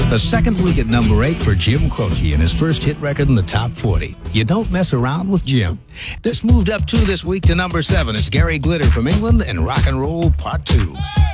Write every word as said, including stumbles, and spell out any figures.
The second week at number eight for Jim Croce and his first hit record in the top forty. You don't mess around with Jim. This moved up two this week to number seven. It's Gary Glitter from England and Rock and Roll Part two.